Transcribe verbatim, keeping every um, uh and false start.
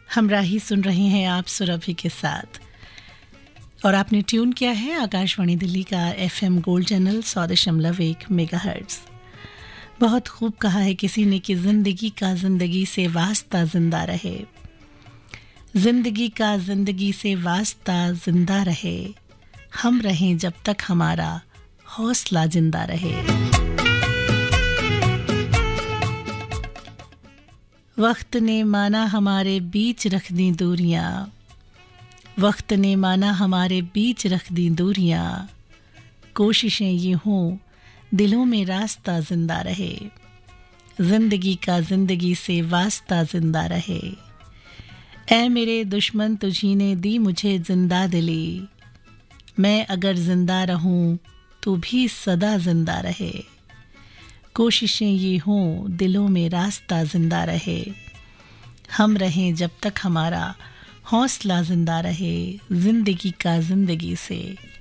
हमराही सुन रहे हैं आप सुरभि के साथ और आपने ट्यून किया है आकाशवाणी दिल्ली का एफएम गोल्ड चैनल सौ दशमलव एक मेगाहर्ट्ज़। बहुत खूब कहा है किसी ने कि जिंदगी का जिंदगी से वास्ता जिंदा रहे, जिंदगी का जिंदगी से वास्ता जिंदा रहे, हम रहें जब तक हमारा हौसला जिंदा रहे। वक्त ने माना हमारे बीच रख दी दूरियां, वक्त ने माना हमारे बीच रख दी दूरियां, कोशिशें ये हों दिलों में रास्ता जिंदा रहे, जिंदगी का जिंदगी से वास्ता जिंदा रहे। ऐ मेरे दुश्मन तुझी ने दी मुझे जिंदा दिली, मैं अगर जिंदा रहूं तू भी सदा जिंदा रहे, कोशिशें ये हों दिलों में रास्ता जिंदा रहे, हम रहें जब तक हमारा हौसला जिंदा रहे, जिंदगी का जिंदगी से